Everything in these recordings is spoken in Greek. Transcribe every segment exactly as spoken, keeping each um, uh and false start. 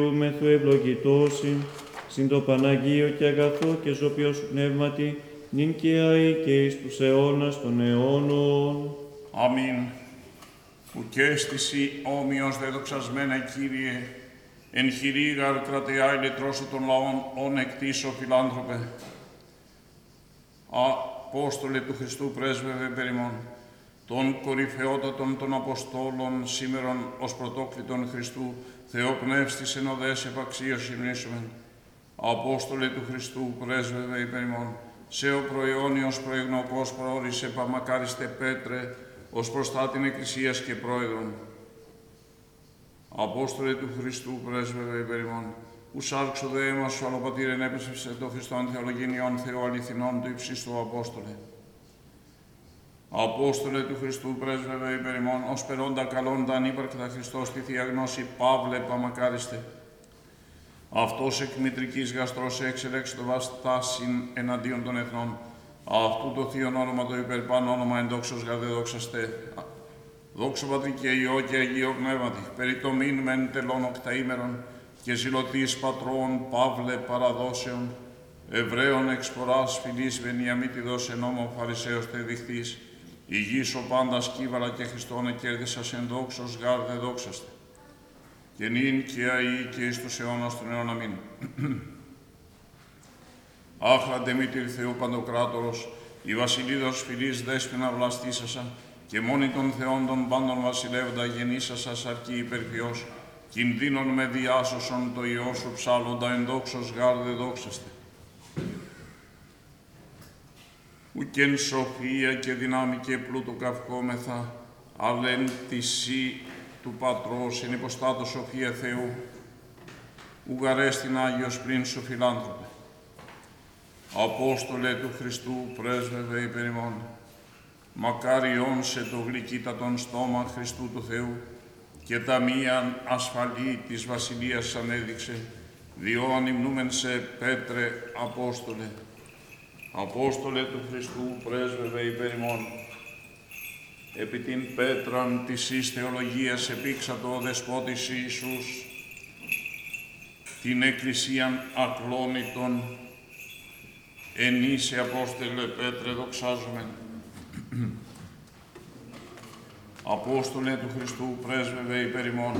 Μεθου ευλογητώσιν, συν το Παναγίο και αγαθό και ζωπιό σου πνεύματι, νυν και αεί και εις τους αιώνας των αιώνων. Αμήν. Ουκ έστηση όμοιος δε δοξασμένα Κύριε, εν χειρίγαρ κρατεά ηλετρώσω των λαών, όν εκτίσω φιλάνθρωπε. Απόστολε του Χριστού πρέσβευε περιμών, των κορυφαιότατων των Αποστόλων, σήμερον ως πρωτόκλητον Χριστού, Θεοπνεύστης εν οδές επαξίως υμνήσομεν. Απόστολε του Χριστού πρέσβευε υπερημών, σε ο προαιώνιος προεγνωκός προόρισε παμακάριστε Πέτρε, ως προστάτην Εκκλησίας και πρόεδρον. Απόστολε του Χριστού πρέσβευε υπερημών, ους άρξο δε αίμα σου αλλοπατήρ ενέπεσευσε το Χριστόν θεολογίνιον Θεό αληθινών του υψίστου Απόστολε. Απόστολε του Χριστού πρέσβευε υπερημών, ως περώντα καλώντα ανύπαρκτα Χριστός τη Θεία Γνώση Παύλε παμακάριστε. Αυτός εκ μητρικής γαστρός εξελέξει το βαστάσιν εναντίον των εθνών. Αυτού το θείον όνομα το υπερπάν όνομα εντόξος γαρ δε δόξαστε. Δόξο Πατρί και Υιό και Αγίο Πνεύματι, περί το μην μεν τελών οκταήμερων και ζηλωτής πατρών Παύλε παραδόσεων, Εβραίων εξποράς φιλής Βενιαμίτιδος εν νόμο Φαρισαίος τε διχθείς, υγιής ο πάντα σκύβαλα και Χριστόν εκέρδισας εν δόξος γαρ δε δόξαστε. Και νυν και αεί και εις τους αιώνας των αιών αμήν. Άχραντε μήτηρ Θεού Παντοκράτορος, η βασιλίδος φιλής δέσποινα βλαστήσασα, και μόνοι των Θεών των πάντων βασιλεύοντα γεννήσασα αρκεί υπερπιός, κινδύνων με διάσωσον το Υιό σου ψάλλοντα εν δόξος γάρ δε δόξαστε. Ουκεν σοφία και δυνάμει και πλούτο καυχόμεθα, αλεν τη σύ του Πατρός εν υποστάτω σοφία Θεού, ουγαρέστην Άγιος πλην σου φιλάνθρωπε. Απόστολε του Χριστού πρέσβευε υπερημών, μακάριον σε το γλυκύτατον στόμα Χριστού του Θεού και τα μίαν ασφαλή της Βασιλείας ανέδειξε, διό ανυμνούμεν σε Πέτρε Απόστολε. Απόστολε του Χριστού πρέσβευε υπερημών, επί την πέτραν της εις θεολογίας επίξατο ο Δεσπότης Ιησούς, την Εκκλησίαν ακλόνητον, εν είσαι Απόστολε Πέτρε δοξάζομεν. Απόστολε του Χριστού πρέσβευε υπερημών,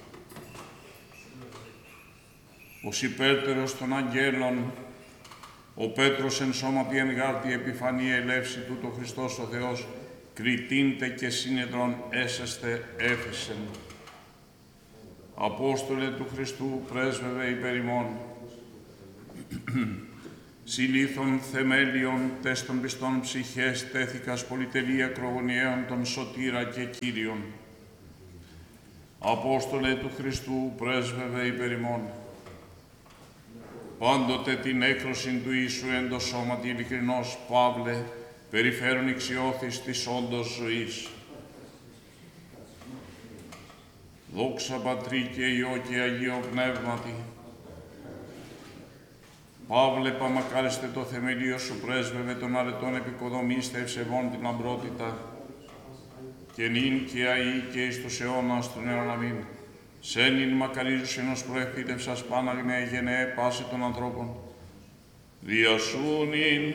ως υπέρτερος των αγγέλων, ο Πέτρος εν σώματι εν γάρτη επιφανή ελεύση τούτο Χριστός ο Θεός, κριτήντε και σύνεδρον έσαστε έφεσεν. Απόστολε του Χριστού πρέσβευε υπερημών, συλλήθων θεμέλιων τες των πιστών ψυχές τέθηκας πολυτελή ακρογωνιαίων των σωτήρα και Κύριον. Απόστολε του Χριστού πρέσβευε υπερημών, πάντοτε την έκρωσιν του Ιησού εν το σώματι ειλικρινός Παύλε, περιφέρουν ηξιώθης της όντως ζωής. Δόξα Πατρί και Υιό και Αγίο Πνεύματι, Παύλε παμακάριστε το θεμελίο σου πρέσβευε των αρετών επικοδομήστε ευσεβών την αμπρότητα, και νυν και αεί και εις τους αιώνας των αιών αμήν. Σένην μακαρίζους ενός προεφήτευσας πάναγνε γενναίε πάση των ανθρώπων, διασούνην